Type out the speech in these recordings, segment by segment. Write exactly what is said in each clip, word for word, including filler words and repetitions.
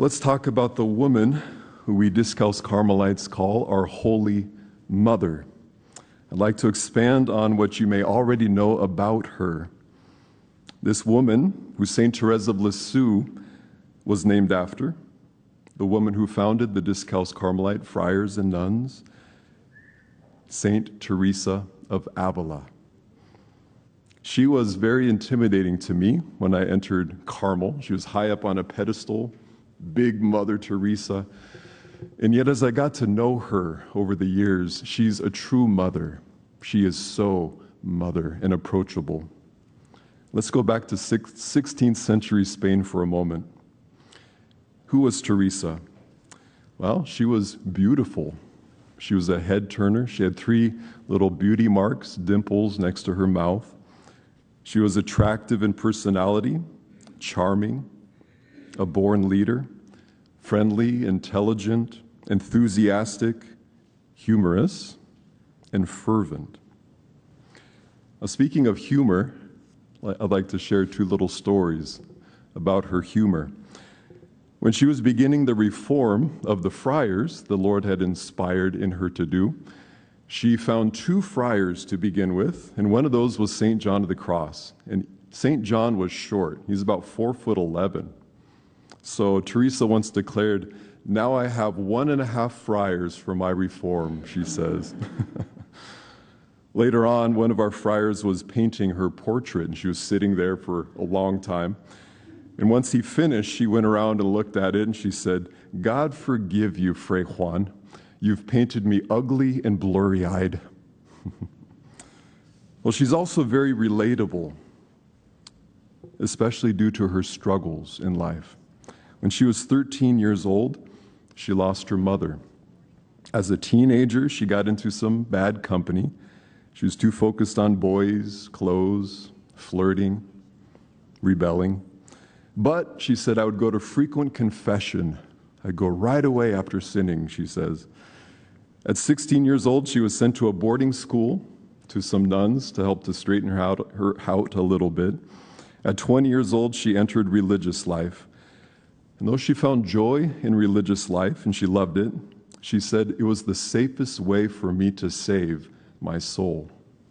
Let's talk about the woman who we Discalced Carmelites call our Holy Mother. I'd like to expand on what you may already know about her. This woman, who Saint Therese of Lisieux was named after, the woman who founded the Discalced Carmelite friars and nuns, Saint Teresa of Avila. She was very intimidating to me when I entered Carmel. She was high up on a pedestal, big Mother Teresa. And yet as I got to know her over the years, she's a true mother. She is so mother and approachable. Let's go back to sixteenth century Spain for a moment. Who was Teresa? Well, she was beautiful. She was a head turner. She had three little beauty marks, dimples next to her mouth. She was attractive in personality, charming, a born leader, friendly, intelligent, enthusiastic, humorous, and fervent. Now, speaking of humor, I'd like to share two little stories about her humor. When she was beginning the reform of the friars the Lord had inspired in her to do, she found two friars to begin with, and one of those was Saint John of the Cross. And Saint John was short. He's about four foot eleven. So Teresa once declared, "Now I have one and a half friars for my reform," she says. Later on, one of our friars was painting her portrait, and she was sitting there for a long time. And once he finished, she went around and looked at it, and she said, "God forgive you, Fray Juan. You've painted me ugly and blurry-eyed." Well, she's also very relatable, especially due to her struggles in life. When she was thirteen years old, she lost her mother. As a teenager, she got into some bad company. She was too focused on boys, clothes, flirting, rebelling. But, she said, I would go to frequent confession. I'd go right away after sinning, she says. At sixteen years old, she was sent to a boarding school to some nuns to help to straighten her out, her out a little bit. At twenty years old, she entered religious life. And though she found joy in religious life and she loved it, she said it was the safest way for me to save my soul.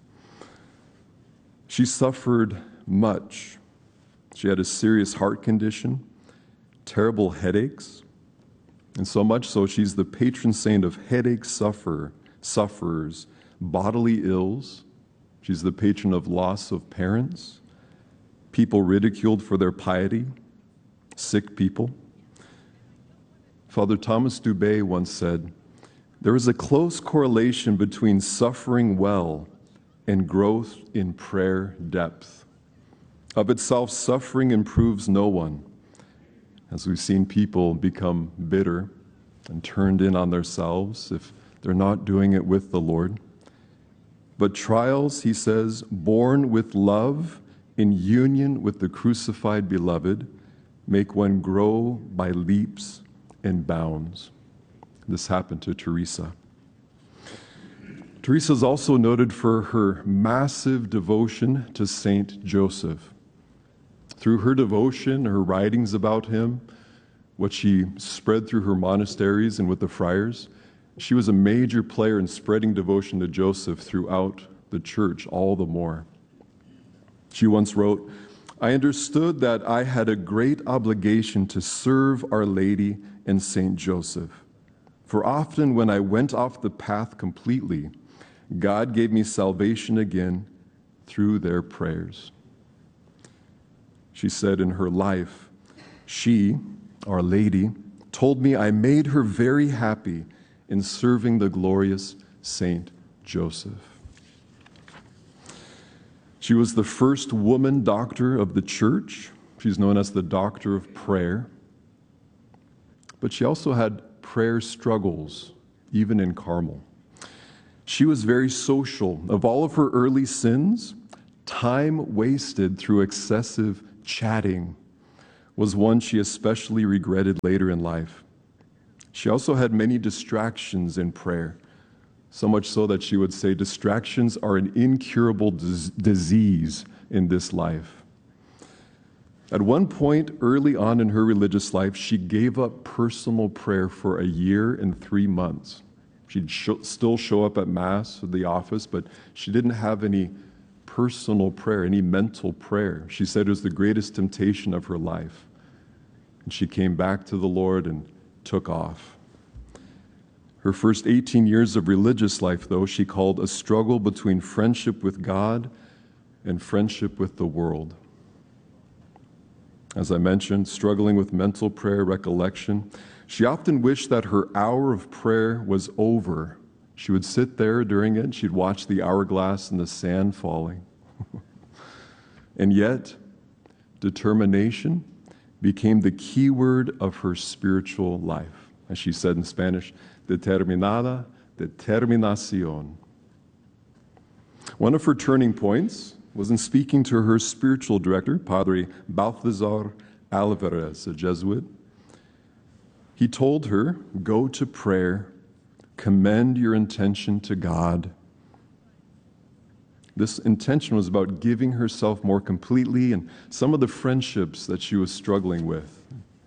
She suffered much. She had a serious heart condition, terrible headaches, and so much so she's the patron saint of headache suffer, sufferers, bodily ills. She's the patron of loss of parents, people ridiculed for their piety, sick people. Father Thomas Dubé once said, "There is a close correlation between suffering well and growth in prayer depth. Of itself, suffering improves no one." As we've seen people become bitter and turned in on themselves if they're not doing it with the Lord. But trials, he says, born with love, in union with the crucified beloved, make one grow by leaps and bounds. This happened to Teresa. Teresa is also noted for her massive devotion to Saint Joseph. Through her devotion, her writings about him, what she spread through her monasteries and with the friars, she was a major player in spreading devotion to Joseph throughout the church all the more. She once wrote, "I understood that I had a great obligation to serve Our Lady and Saint Joseph. For often when I went off the path completely, God gave me salvation again through their prayers." She said in her life, she, Our Lady, told me I made her very happy in serving the glorious Saint Joseph. She was the first woman doctor of the church. She's known as the Doctor of Prayer. But she also had prayer struggles, even in Carmel. She was very social. Of all of her early sins, time wasted through excessive chatting was one she especially regretted later in life. She also had many distractions in prayer, so much so that she would say distractions are an incurable dis- disease in this life. At one point early on in her religious life, she gave up personal prayer for a year and three months. She'd sh- still show up at Mass or the office, but she didn't have any personal prayer, any mental prayer. She said it was the greatest temptation of her life. And she came back to the Lord and took off. Her first eighteen years of religious life, though, she called a struggle between friendship with God and friendship with the world. As I mentioned, struggling with mental prayer, recollection. She often wished that her hour of prayer was over. She would sit there during it, she'd watch the hourglass and the sand falling. And yet, determination became the key word of her spiritual life. As she said in Spanish, determinada, determinación. One of her turning points was in speaking to her spiritual director, Padre Balthazar Alvarez, a Jesuit. He told her, go to prayer, commend your intention to God. This intention was about giving herself more completely and some of the friendships that she was struggling with.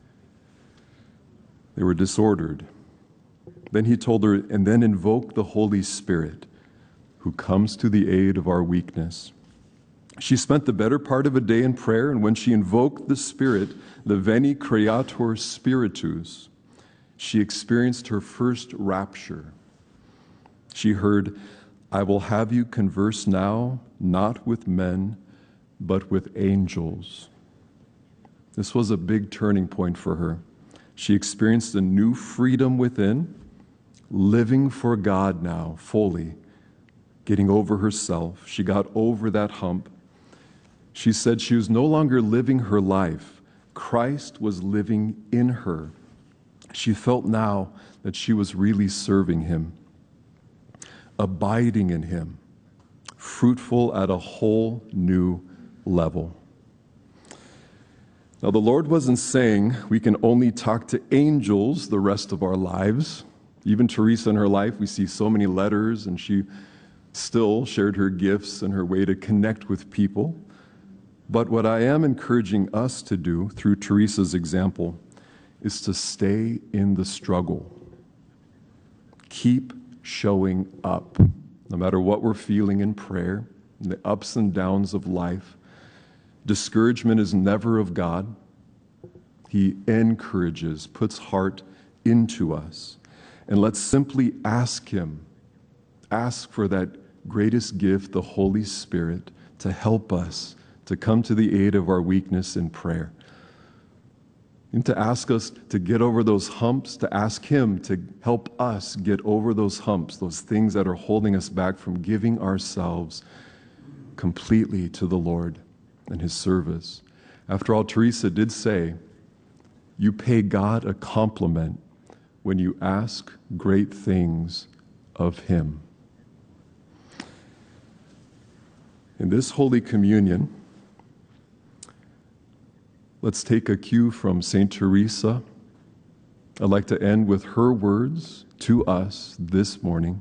They were disordered. Then he told her, and then invoke the Holy Spirit, who comes to the aid of our weakness. She spent the better part of a day in prayer, and when she invoked the Spirit, the Veni Creator Spiritus, she experienced her first rapture. She heard, I will have you converse now, not with men, but with angels. This was a big turning point for her. She experienced a new freedom within, living for God now, fully, getting over herself. She got over that hump. She said she was no longer living her life. Christ was living in her. She felt now that she was really serving him, abiding in him, fruitful at a whole new level. Now, the Lord wasn't saying we can only talk to angels the rest of our lives. Even Teresa in her life, we see so many letters, and she still shared her gifts and her way to connect with people. But what I am encouraging us to do through Teresa's example is to stay in the struggle. Keep showing up, no matter what we're feeling in prayer, in the ups and downs of life. Discouragement is never of God. He encourages, puts heart into us. And let's simply ask him, ask for that greatest gift, the Holy Spirit, to help us to come to the aid of our weakness in prayer. And to ask us to get over those humps, to ask him to help us get over those humps, those things that are holding us back from giving ourselves completely to the Lord and his service. After all, Teresa did say, you pay God a compliment when you ask great things of him. In this Holy Communion, let's take a cue from Saint Teresa. I'd like to end with her words to us this morning,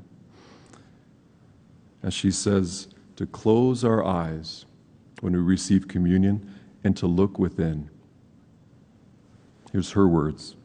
as she says to close our eyes when we receive communion and to look within. Here's her words.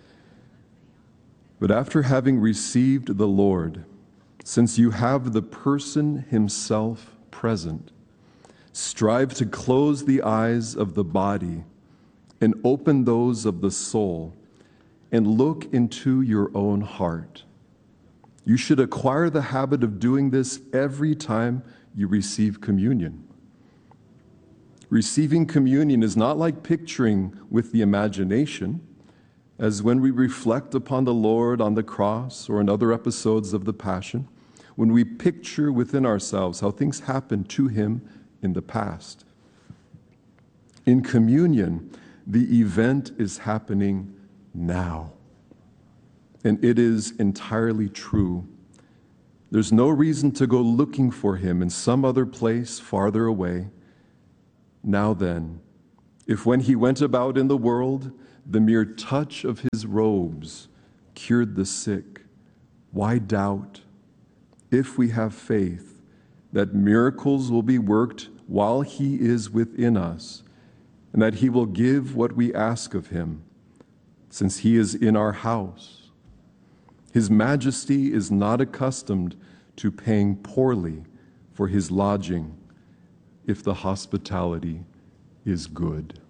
But after having received the Lord, since you have the person himself present, strive to close the eyes of the body and open those of the soul, and look into your own heart. You should acquire the habit of doing this every time you receive communion. Receiving communion is not like picturing with the imagination, as when we reflect upon the Lord on the cross or in other episodes of the Passion, when we picture within ourselves how things happened to him in the past. In communion, the event is happening now. And it is entirely true. There's no reason to go looking for him in some other place farther away. Now then, if when he went about in the world, the mere touch of his robes cured the sick, why doubt, if we have faith, that miracles will be worked while he is within us, and that he will give what we ask of him, since he is in our house. His majesty is not accustomed to paying poorly for his lodging if the hospitality is good.